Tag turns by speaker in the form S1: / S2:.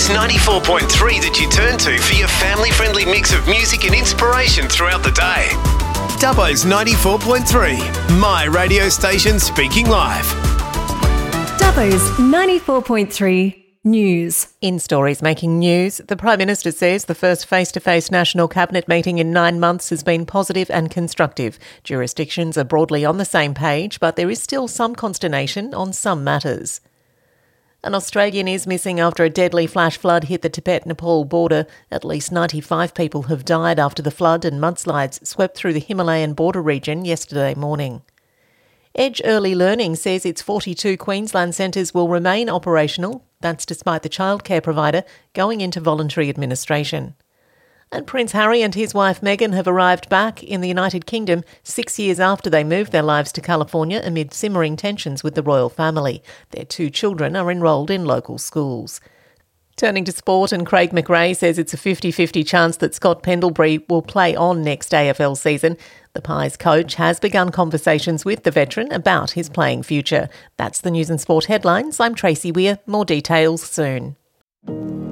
S1: It's 94.3 that you turn to for your family-friendly mix of music and inspiration throughout the day. Dubbo's 94.3, my radio station speaking live.
S2: Dubbo's 94.3 News.
S3: In stories making news, the Prime Minister says the first face-to-face National Cabinet meeting in 9 months has been positive and constructive. Jurisdictions are broadly on the same page, but there is still some consternation on some matters. An Australian is missing after a deadly flash flood hit the Tibet-Nepal border. At least 95 people have died after the flood and mudslides swept through the Himalayan border region yesterday morning. Edge Early Learning says its 42 Queensland centres will remain operational. That's despite the childcare provider going into voluntary administration. And Prince Harry and his wife Meghan have arrived back in the United Kingdom 6 years after they moved their lives to California amid simmering tensions with the royal family. Their 2 children are enrolled in local schools. Turning to sport, and Craig McRae says it's a 50-50 chance that Scott Pendlebury will play on next AFL season. The Pies coach has begun conversations with the veteran about his playing future. That's the News and Sport headlines. I'm Tracy Weir. More details soon.